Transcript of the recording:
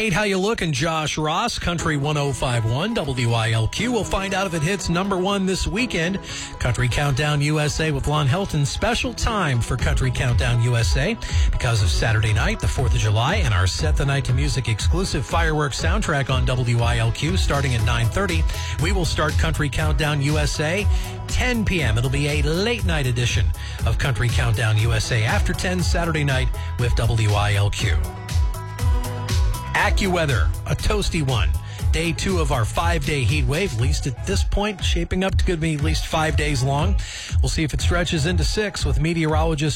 Kate, how you looking? Josh Ross, Country 105.1 WILQ. We'll find out if it hits number one this weekend. Country Countdown USA with Lon Helton. Special time for Country Countdown USA because of Saturday night, the 4th of July, and our Set the Night to Music exclusive fireworks soundtrack on WILQ starting at 9:30. We will start Country Countdown USA 10 p.m. It'll be a late night edition of Country Countdown USA after 10 Saturday night with WILQ. AccuWeather, a toasty one. Day 2 of our 5-day heat wave, at least at this point, shaping up to be at least 5 days long. We'll see if it stretches into 6 with meteorologist